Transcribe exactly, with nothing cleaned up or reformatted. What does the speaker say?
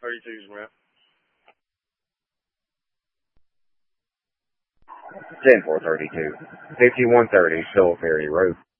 thirty-two's route. ten four thirty-two. fifty-one thirty, Shoal Ferry Road.